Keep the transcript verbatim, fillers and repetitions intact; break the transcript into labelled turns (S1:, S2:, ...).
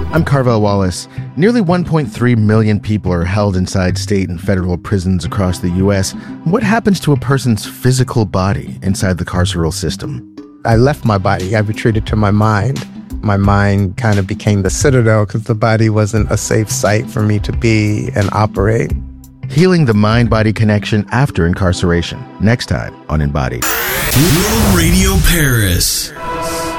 S1: I'm Carvel Wallace. Nearly one point three million people are held inside state and federal prisons across the U S. What happens to a person's physical body inside the carceral system?
S2: I left my body. I retreated to my mind. My mind kind of became the citadel because the body wasn't a safe site for me to be and operate.
S1: Healing the mind-body connection after incarceration. Next time on Embodied.
S3: World Radio Paris.